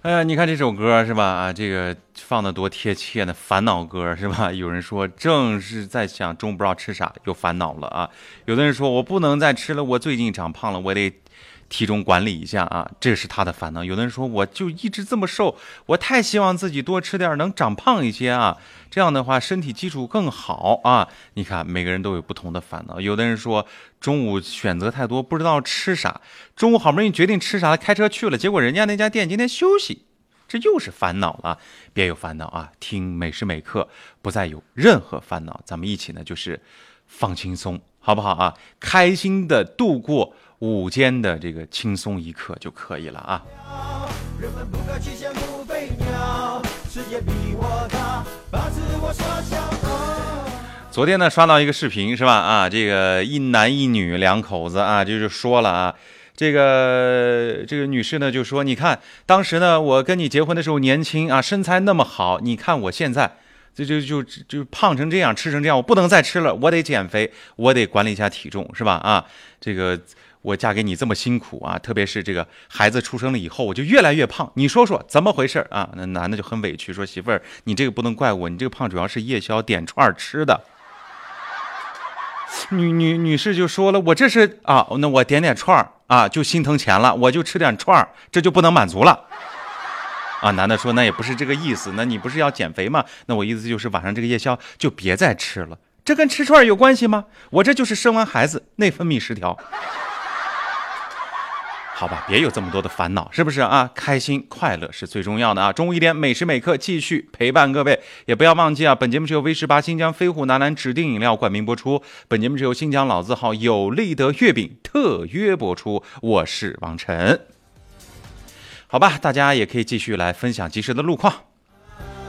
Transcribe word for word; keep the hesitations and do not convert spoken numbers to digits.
哎呀，你看这首歌是吧？啊，这个放的多贴切呢，烦恼歌是吧？有人说正是在想中午不知道吃啥，又烦恼了啊。有的人说我不能再吃了，我最近长胖了，我得体重管理一下啊，这是他的烦恼。有的人说我就一直这么瘦，我太希望自己多吃点，能长胖一些啊，这样的话身体基础更好啊。你看每个人都有不同的烦恼。有的人说中午选择太多，不知道吃啥，中午好不容易决定吃啥，开车去了，结果人家那家店今天休息，这又是烦恼了。别有烦恼啊，听每时每刻不再有任何烦恼，咱们一起呢就是放轻松，好不好啊？开心的度过午间的这个轻松一刻就可以了啊。人们不可欺羡不飞鸟，世界比我大，把自我缩小。昨天呢刷到一个视频是吧？啊，这个一男一女两口子啊，就是说了啊，这个这个女士呢就说，你看当时呢我跟你结婚的时候年轻啊，身材那么好，你看我现在就就就就胖成这样，吃成这样，我不能再吃了，我得减肥，我得管理一下体重，是吧？啊，这个我嫁给你这么辛苦啊，特别是这个孩子出生了以后，我就越来越胖，你说说怎么回事啊？那男的就很委屈，说媳妇儿，你这个不能怪我，你这个胖主要是夜宵点串吃的。女女女士就说了，我这是啊，那我点点串啊，就心疼钱了，我就吃点串这就不能满足了。啊，男的说那也不是这个意思，那你不是要减肥吗？那我意思就是晚上这个夜宵就别再吃了，这跟吃串有关系吗？我这就是生完孩子内分泌失调。好吧，别有这么多的烦恼，是不是啊？开心快乐是最重要的啊！中午一点，每时每刻继续陪伴各位，也不要忘记啊！本节目是由 V 十八新疆飞虎南南指定饮料冠名播出，本节目是由新疆老字号有利的月饼特约播出，我是王晨。好吧，大家也可以继续来分享及时的路况。